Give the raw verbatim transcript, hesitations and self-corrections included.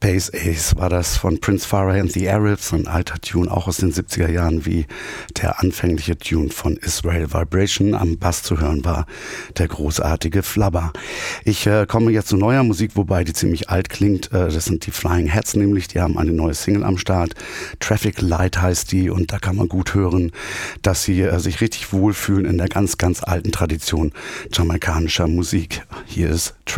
Space Ace war das von Prince Farah and the Arabs, ein alter Tune, auch aus den siebziger Jahren, wie der anfängliche Tune von Israel Vibration. Am Bass zu hören war der großartige Flubber. Ich äh, komme jetzt zu neuer Musik, wobei die ziemlich alt klingt. Äh, das sind die Flying Hats nämlich, die haben eine neue Single am Start. Traffic Light heißt die und da kann man gut hören, dass sie äh, sich richtig wohlfühlen in der ganz, ganz alten Tradition jamaikanischer Musik. Hier ist Traffic